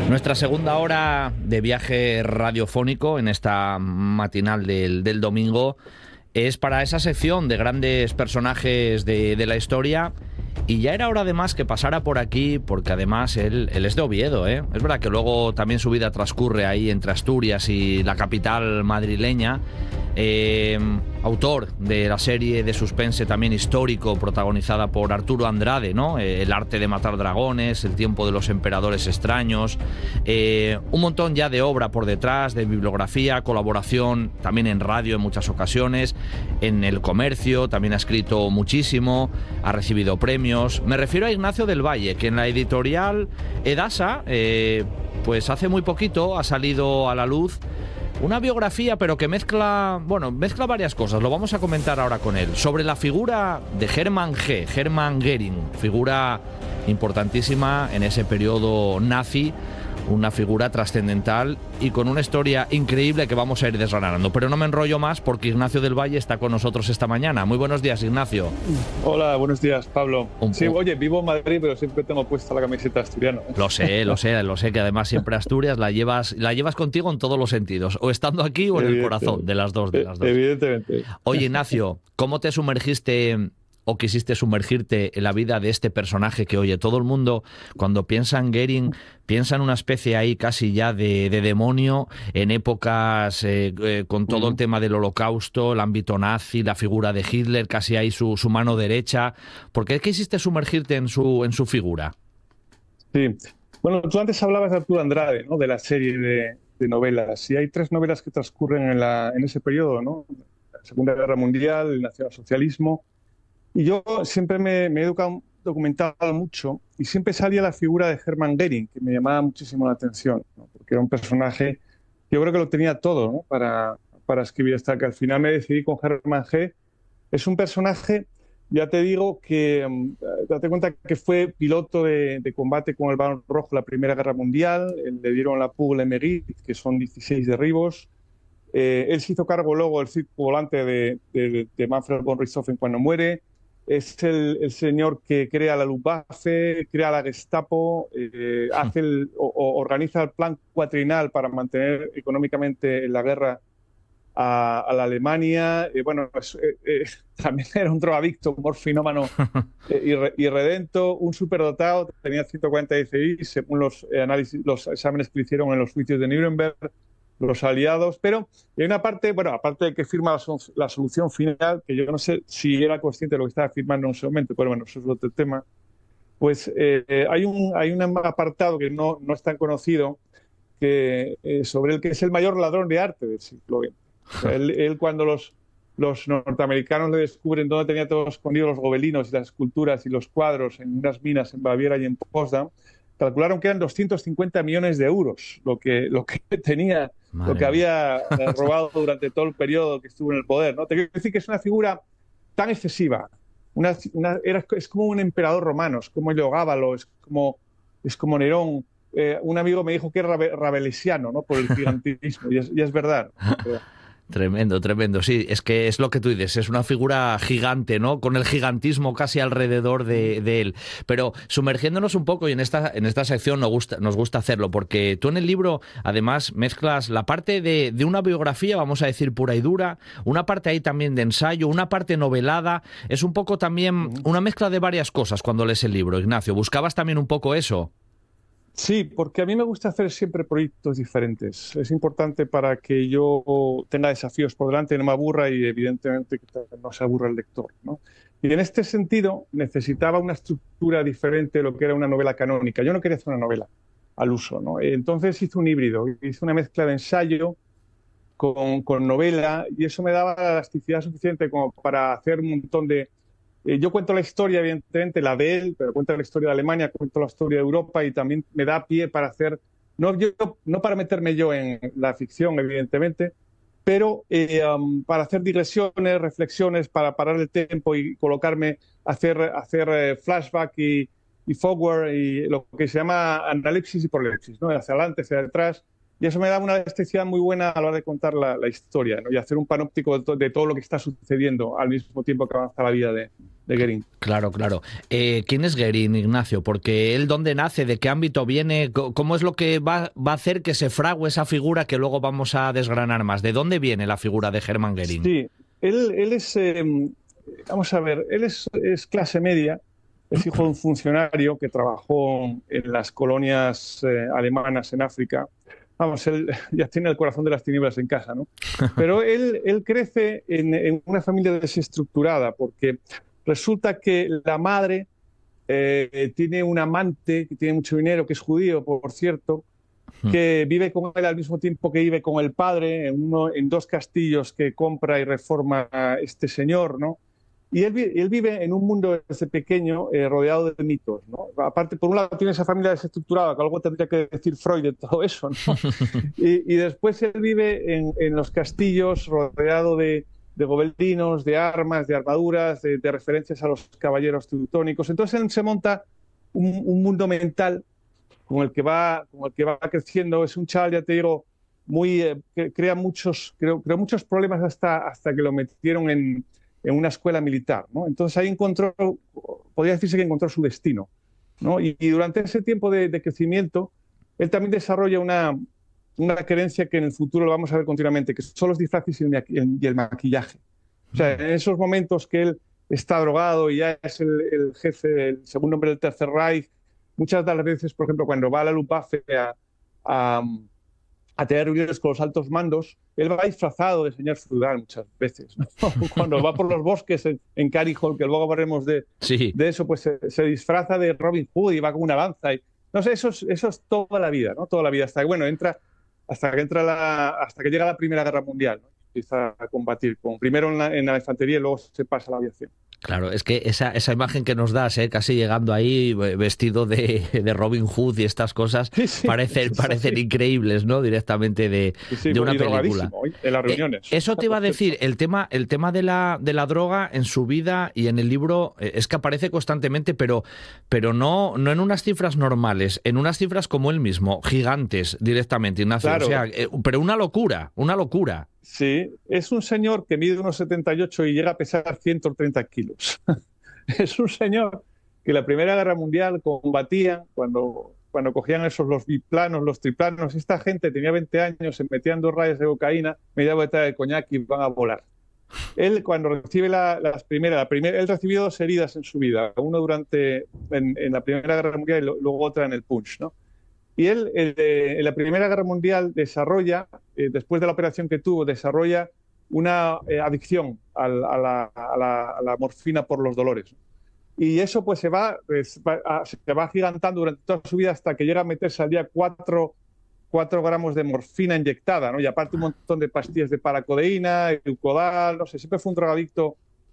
Nuestra segunda hora de viaje radiofónico en esta matinal del domingo es para esa sección de grandes personajes de la historia. Y ya era hora además que pasara por aquí, porque además él es de Oviedo, ¿eh? Es verdad que luego también su vida transcurre ahí entre Asturias y la capital madrileña. Autor de la serie de suspense también histórico protagonizada por Arturo Andrade, ¿no? El arte de matar dragones, El tiempo de los emperadores extraños, un montón ya de obra por detrás, de bibliografía, colaboración también en radio en muchas ocasiones, en El Comercio también ha escrito muchísimo, ha recibido premios. Me refiero a Ignacio del Valle, que en la editorial Edasa, pues hace muy poquito ha salido a la luz una biografía, pero que mezcla varias cosas. Lo vamos a comentar ahora con él. Sobre la figura de Hermann Göring, figura importantísima en ese periodo nazi, una figura trascendental y con una historia increíble que vamos a ir desgranando. Pero no me enrollo más porque Ignacio del Valle está con nosotros esta mañana. Muy buenos días, Ignacio. Hola, buenos días, Pablo. Sí, oye, vivo en Madrid, pero siempre tengo puesta la camiseta asturiana. Lo sé, que además siempre Asturias la llevas contigo en todos los sentidos, o estando aquí o en el corazón, de las dos. Evidentemente. Oye, Ignacio, ¿cómo te sumergiste o quisiste sumergirte en la vida de este personaje que, oye, todo el mundo cuando piensa en Göring piensa en una especie ahí casi ya de demonio, en épocas con todo el tema del Holocausto, el ámbito nazi, la figura de Hitler, casi ahí su mano derecha? ¿Por qué quisiste sumergirte en su figura? Sí, bueno, tú antes hablabas de Arturo Andrade, ¿no? De la serie de novelas, y hay 3 novelas que transcurren en ese periodo, ¿no? La Segunda Guerra Mundial, el nacionalsocialismo. Y yo siempre me he documentado mucho y siempre salía la figura de Hermann Göring, que me llamaba muchísimo la atención, ¿no? Porque era un personaje, yo creo que lo tenía todo, ¿no? para escribir esta, que al final me decidí con Hermann G. Es un personaje, ya te digo, que date cuenta que fue piloto de combate con el Barón Rojo en la Primera Guerra Mundial, le dieron la Pugle Mérite, que son 16 derribos. Él se hizo cargo luego del circo volante de Manfred von Richthofen cuando muere. Es el señor que crea la Luftwaffe, crea la Gestapo, organiza el plan cuatrinal para mantener económicamente la guerra a la Alemania. También era un drogadicto, un morfinómano irredento, un superdotado, tenía 146 según los exámenes que le hicieron en los juicios de Nuremberg los aliados, pero hay una parte, aparte de que firma la solución final, que yo no sé si era consciente de lo que estaba firmando en ese momento, pero bueno, eso es otro tema, pues hay un apartado que no es tan conocido sobre el que es el mayor ladrón de arte del siglo XX. Él cuando los norteamericanos le descubren dónde tenía todos escondidos los gobelinos y las esculturas y los cuadros en unas minas en Baviera y en Potsdam, calcularon que eran 250 millones de euros lo que tenía, lo que había robado durante todo el periodo que estuvo en el poder, ¿no? Te quiero decir que es una figura tan excesiva, es como un emperador romano, es como Heliogábalo, es como Nerón. Un amigo me dijo que era rabelesiano, ¿no? Por el gigantismo, y es verdad. Tremendo. Sí, es que es lo que tú dices, es una figura gigante, ¿no? Con el gigantismo casi alrededor de él. Pero sumergiéndonos un poco, y en esta sección nos gusta hacerlo, porque tú en el libro, además, mezclas la parte de una biografía, vamos a decir, pura y dura, una parte ahí también de ensayo, una parte novelada. Es un poco también una mezcla de varias cosas cuando lees el libro, Ignacio. ¿Buscabas también un poco eso? Sí, porque a mí me gusta hacer siempre proyectos diferentes. Es importante para que yo tenga desafíos por delante, no me aburra y evidentemente que no se aburra el lector, ¿no? Y en este sentido necesitaba una estructura diferente de lo que era una novela canónica. Yo no quería hacer una novela al uso, ¿no? Entonces hice un híbrido, hice una mezcla de ensayo con novela, y eso me daba la elasticidad suficiente como para hacer un montón de... Yo cuento la historia, evidentemente, la de él, pero cuento la historia de Alemania, cuento la historia de Europa, y también me da pie para hacer, no para meterme yo en la ficción, evidentemente, pero para hacer digresiones, reflexiones, para parar el tiempo y colocarme, hacer flashback y forward, y lo que se llama analepsis y prolepsis, ¿no? Hacia adelante, hacia atrás. Y eso me da una elasticidad muy buena a la hora de contar la historia, ¿no? Y hacer un panóptico de todo lo que está sucediendo al mismo tiempo que avanza la vida de de Goering. Claro, claro. ¿Quién es Goering, Ignacio? Porque él, ¿dónde nace? ¿De qué ámbito viene? ¿Cómo es lo que va a hacer que se frague esa figura que luego vamos a desgranar más? ¿De dónde viene la figura de Hermann Goering? Sí, él es, vamos a ver, él es clase media, es hijo de un funcionario que trabajó en las colonias alemanas en África. Vamos, él ya tiene el corazón de las tinieblas en casa, ¿no? Pero él crece en una familia desestructurada porque resulta que la madre tiene un amante que tiene mucho dinero, que es judío, por cierto, que vive con él al mismo tiempo que vive con el padre en 2 castillos que compra y reforma este señor, ¿no? Y él vive en un mundo desde pequeño rodeado de mitos, ¿no? Aparte, por un lado tiene esa familia desestructurada, que algo tendría que decir Freud de todo eso, ¿no? Y después él vive en los castillos rodeado de gobelinos, de armas, de armaduras, de referencias a los caballeros teutónicos. Entonces él se monta un mundo mental con el que va creciendo. Es un chaval, ya te digo, que creó muchos problemas hasta que lo metieron en una escuela militar, ¿no? Entonces ahí podría decirse que encontró su destino, ¿no? Y durante ese tiempo de crecimiento, él también desarrolla una creencia que en el futuro lo vamos a ver continuamente, que son los disfraces y el maquillaje. O sea, en esos momentos que él está drogado y ya es el jefe, el segundo hombre del Tercer Reich, muchas de las veces, por ejemplo, cuando va a la Luftwaffe a tener reuniones con los altos mandos, él va disfrazado de señor feudal muchas veces, ¿no? Cuando va por los bosques en Cary Hall, que luego hablaremos de eso, pues se disfraza de Robin Hood y va con una lanza. No sé, eso es toda la vida, ¿no? Toda la vida, hasta que llega la Primera Guerra Mundial, ¿no? Empieza a combatir, primero en la infantería y luego se pasa a la aviación. Claro, es que esa imagen que nos das, casi llegando ahí vestido de Robin Hood y estas cosas, parecen increíbles, ¿no? Directamente de una película. En las reuniones. Eso te iba a decir, el tema de la droga en su vida y en el libro es que aparece constantemente, pero no en unas cifras normales, en unas cifras como él mismo, gigantes directamente, Ignacio. Claro. O sea, pero una locura. Sí, es un señor que mide unos 78 y llega a pesar 130 kilos. Es un señor que en la Primera Guerra Mundial combatía cuando cogían los biplanos, los triplanos. Esta gente tenía 20 años, se metían 2 rayas de cocaína, media botella de coñac y van a volar. Él, cuando recibe él recibió 2 heridas en su vida, uno en la Primera Guerra Mundial y luego otra en el Punch, ¿no? Y él, en la Primera Guerra Mundial, después de la operación que tuvo, desarrolla una adicción a la morfina por los dolores. Y eso pues se va agigantando durante toda su vida hasta que llega a meterse al día 4 gramos de morfina inyectada, ¿no? Y aparte un montón de pastillas de paracodeína, Eucodal, no sé, siempre fue un drogadicto,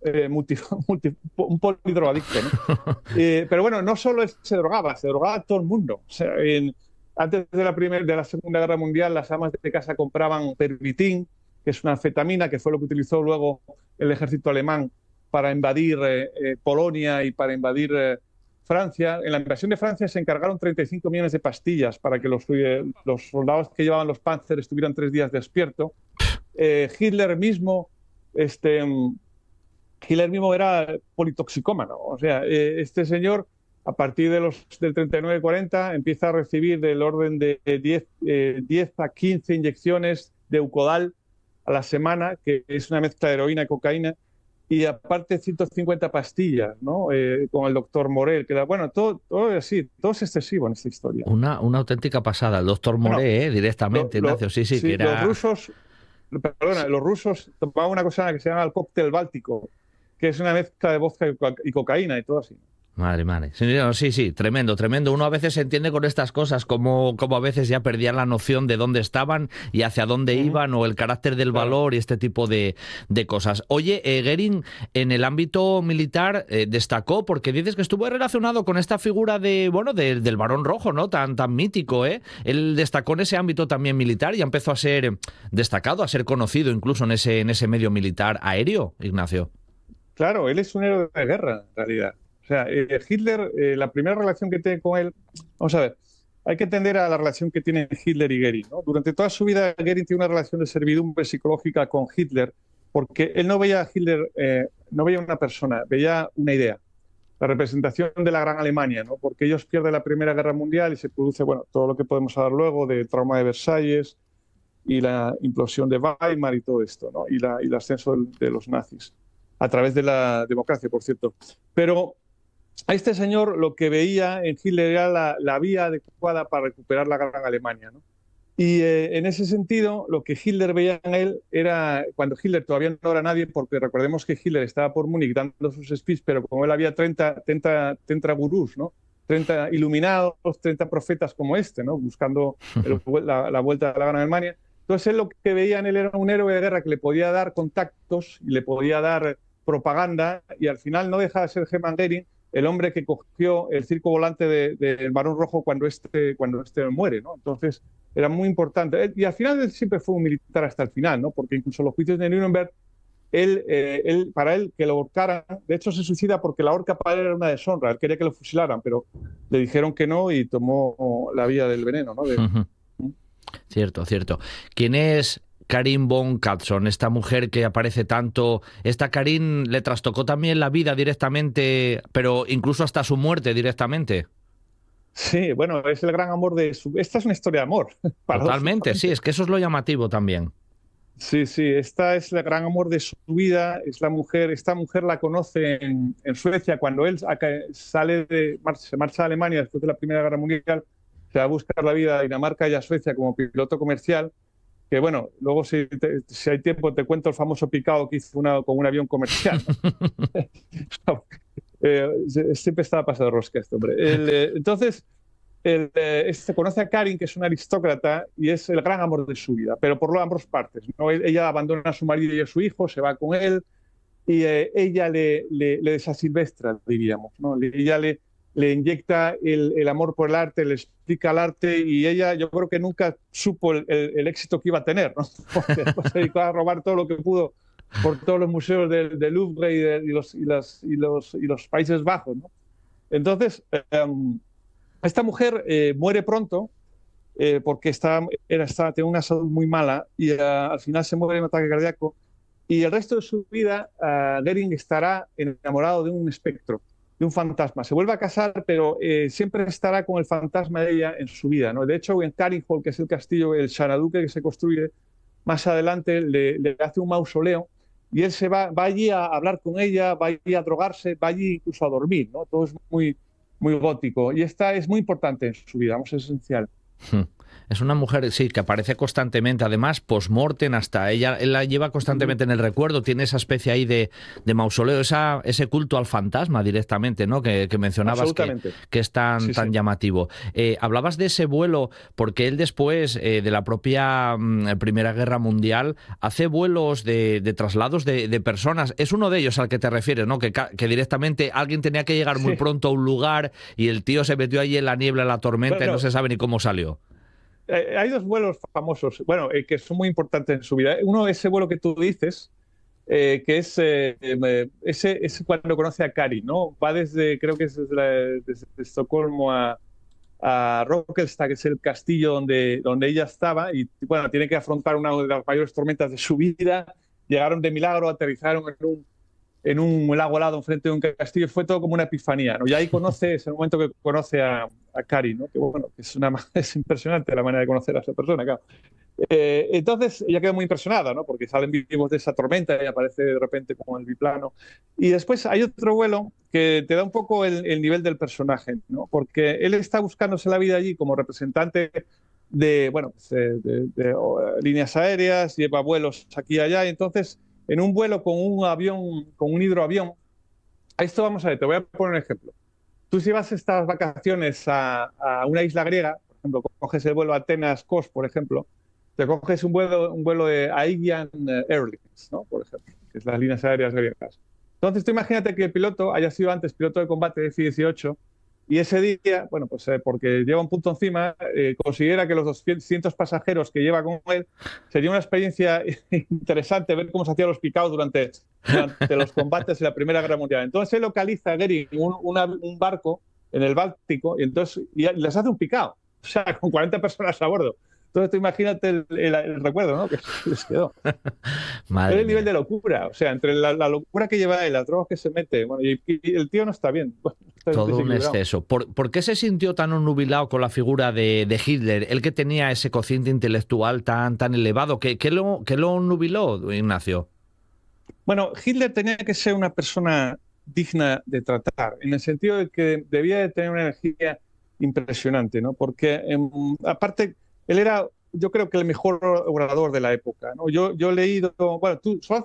un polidrogadicto, ¿no? Pero bueno, no solo se drogaba todo el mundo. O sea, antes de la Segunda Guerra Mundial, las amas de casa compraban pervitin, que es una anfetamina, que fue lo que utilizó luego el ejército alemán para invadir Polonia y para invadir Francia. En la invasión de Francia se encargaron 35 millones de pastillas para que los soldados que llevaban los Panzer estuvieran 3 días despiertos. Hitler mismo era politoxicómano. O sea, este señor, a partir del 39-40, empieza a recibir del orden de 10 a 15 inyecciones de Eucodal a la semana, que es una mezcla de heroína y cocaína, y aparte 150 pastillas, ¿no? Con el doctor Morel, que bueno, todo así, todo es excesivo en esta historia. Una auténtica pasada, el doctor Morel, directamente, Ignacio, sí, que era... Los rusos tomaban una cosa que se llama el cóctel báltico, que es una mezcla de vodka y cocaína y todo así. Madre. Sí, tremendo. Uno a veces se entiende con estas cosas, como a veces ya perdían la noción de dónde estaban y hacia dónde iban, o el carácter del valor y este tipo de cosas. Oye, Goering, en el ámbito militar destacó, porque dices que estuvo relacionado con esta figura del Barón Rojo, ¿no? Tan mítico, ¿eh? Él destacó en ese ámbito también militar y empezó a ser destacado, a ser conocido incluso en ese medio militar aéreo, Ignacio. Claro, él es un héroe de guerra, en realidad. O sea, Hitler, la primera relación que tiene con él... Vamos a ver, hay que entender a la relación que tienen Hitler y Goering, ¿no? Durante toda su vida, Goering tiene una relación de servidumbre psicológica con Hitler, porque él no veía a Hitler, no veía una persona, veía una idea, la representación de la Gran Alemania, ¿no? Porque ellos pierden la Primera Guerra Mundial y se produce, bueno, todo lo que podemos hablar luego del trauma de Versalles y la implosión de Weimar y todo esto, ¿no? Y el ascenso de los nazis, a través de la democracia, por cierto. Pero a este señor lo que veía en Hitler era la vía adecuada para recuperar la Gran Alemania, ¿no? Y en ese sentido, lo que Hitler veía en él era, cuando Hitler todavía no era nadie, porque recordemos que Hitler estaba por Múnich dando sus speeches, pero como él había 30 gurús, ¿no? 30 iluminados, 30 profetas como este, ¿no? Buscando la vuelta a la Gran Alemania. Entonces él lo que veía en él era un héroe de guerra que le podía dar contactos y le podía dar propaganda, y al final no deja de ser Hermann Göring, el hombre que cogió el circo volante del Barón Rojo cuando este muere, ¿no? Entonces era muy importante. Y al final él siempre fue un militar hasta el final, ¿no? Porque incluso los juicios de Nuremberg, para él que lo ahorcaran, de hecho se suicida porque la horca para él era una deshonra, él quería que lo fusilaran, pero le dijeron que no y tomó la vía del veneno, ¿no? Cierto, cierto. ¿Quién es Karin von Katzon, esta mujer que aparece tanto? Esta Karin le trastocó también la vida directamente, pero incluso hasta su muerte directamente. Sí, bueno, es el gran amor de su... Esta es una historia de amor. Totalmente, sí, es que eso es lo llamativo también. Sí, esta es el gran amor de su vida, es la mujer, esta mujer la conoce en Suecia cuando él se marcha a Alemania después de la Primera Guerra Mundial, se va a buscar la vida a Dinamarca y a Suecia como piloto comercial, que bueno, luego si hay tiempo te cuento el famoso picado que hizo con un avión comercial. Siempre estaba pasado de rosca este hombre. Entonces, se conoce a Karin, que es una aristócrata, y es el gran amor de su vida, pero por ambas partes, ¿no? Ella abandona a su marido y a su hijo, se va con él, y ella le desasilvestra, diríamos, ¿no? Ella le inyecta el amor por el arte, le explica el arte, y ella yo creo que nunca supo el éxito que iba a tener, ¿no? Porque después se dedicó a robar todo lo que pudo por todos los museos del Louvre y los Países Bajos, ¿no? Entonces, esta mujer muere pronto porque tiene una salud muy mala y al final se muere de un ataque cardíaco, y el resto de su vida Göring estará enamorado de un espectro, de un fantasma. Se vuelve a casar, pero siempre estará con el fantasma de ella en su vida, ¿no? De hecho, en Karinhol, que es el castillo, el Xanaduke que se construye más adelante, le hace un mausoleo, y él se va allí a hablar con ella, va allí a drogarse, va allí incluso a dormir, ¿no? Todo es muy, muy gótico, y esta es muy importante en su vida, es esencial. Es una mujer, sí, que aparece constantemente, además post-mortem, hasta él la lleva constantemente en el recuerdo, tiene esa especie ahí de mausoleo, ese culto al fantasma directamente, ¿no? Que mencionabas que es tan llamativo. Hablabas de ese vuelo, porque él después de la propia Primera Guerra Mundial hace vuelos de traslados de personas. Es uno de ellos al que te refieres, ¿no? Que directamente alguien tenía que llegar muy pronto a un lugar y el tío se metió ahí en la niebla, en la tormenta, y no se sabe ni cómo salió. Hay dos vuelos famosos, bueno, que son muy importantes en su vida. Uno es ese vuelo que tú dices, que es ese cuando conoce a Karin, ¿no? Va creo que es desde Estocolmo a Rockelstad, que es el castillo donde ella estaba, y bueno, tiene que afrontar una de las mayores tormentas de su vida. Llegaron de milagro, aterrizaron en un lago helado enfrente de un castillo, fue todo como una epifanía, ¿no? Y ahí es el momento que conoce a Karin, ¿no? Que bueno, es impresionante la manera de conocer a esa persona, claro. Entonces ella quedó muy impresionada, ¿no? Porque salen vivos de esa tormenta y aparece de repente como el biplano. Y después hay otro vuelo que te da un poco el nivel del personaje, ¿no? Porque él está buscándose la vida allí como representante de líneas aéreas, lleva vuelos aquí y allá, y entonces en un vuelo con un hidroavión. Esto vamos a ver, te voy a poner un ejemplo. Tú si vas estas vacaciones a una isla griega, por ejemplo, coges el vuelo Atenas-Kos, por ejemplo, te coges un vuelo de Aegean Airlines, ¿no? Por ejemplo, que es las líneas aéreas griegas. Entonces tú imagínate que el piloto haya sido antes piloto de combate de F-18, y ese día, bueno, pues porque lleva un punto encima, considera que los 200 pasajeros que lleva con él sería una experiencia interesante ver cómo se hacían los picados durante los combates de la Primera Guerra Mundial. Entonces él localiza a Göring un barco en el Báltico y les hace un picado, o sea, con 40 personas a bordo. Entonces, tú imagínate el recuerdo, ¿no? Que les quedó. Madre Es el nivel mía. de locura. O sea, entre la locura que lleva él, las drogas que se mete, bueno, y el tío no está bien, bueno, está Todo un desequilibrado. exceso. ¿Por qué se sintió tan onnubilado con la figura de Hitler? Él que tenía ese cociente intelectual tan elevado. ¿Qué lo onnubiló, Ignacio? Bueno, Hitler tenía que ser una persona digna de tratar, en el sentido de que debía de tener una energía impresionante, ¿no? Porque aparte, él era, yo creo que el mejor orador de la época, ¿no? Yo he leído, bueno,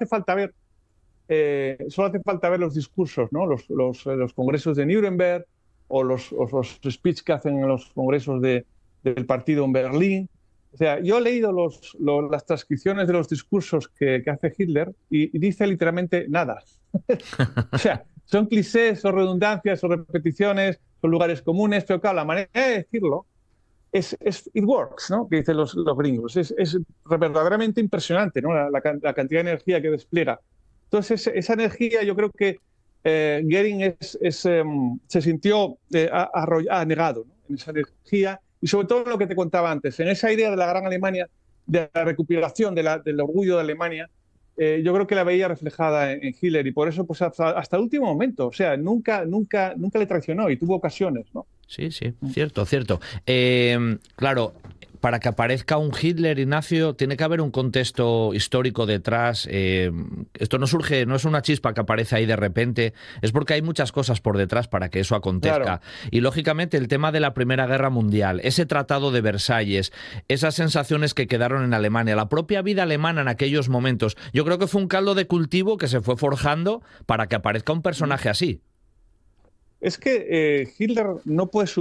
solo hace falta ver los discursos, ¿no? Los congresos de Nuremberg o los speeches que hacen en los congresos del partido en Berlín. O sea, yo he leído las transcripciones de los discursos que hace Hitler y dice literalmente nada. O sea, son clichés, son redundancias, son repeticiones, son lugares comunes, pero claro, la manera de decirlo it works, ¿no? Que dicen los gringos. Es verdaderamente impresionante, ¿no? La cantidad de energía que despliega. Entonces, esa energía yo creo que Goering se sintió anegado, ¿no? En esa energía y sobre todo lo que te contaba antes, en esa idea de la gran Alemania, de la recuperación del orgullo de Alemania, yo creo que la veía reflejada en Hitler y por eso pues hasta el último momento, o sea, nunca le traicionó y tuvo ocasiones, ¿no? Sí, sí, cierto, cierto. Claro, para que aparezca un Hitler, Ignacio, tiene que haber un contexto histórico detrás. Esto no surge, no es una chispa que aparece ahí de repente, es porque hay muchas cosas por detrás para que eso acontezca. Claro. Y lógicamente el tema de la Primera Guerra Mundial, ese tratado de Versalles, esas sensaciones que quedaron en Alemania, la propia vida alemana en aquellos momentos, yo creo que fue un caldo de cultivo que se fue forjando para que aparezca un personaje así. Es que Hitler no puede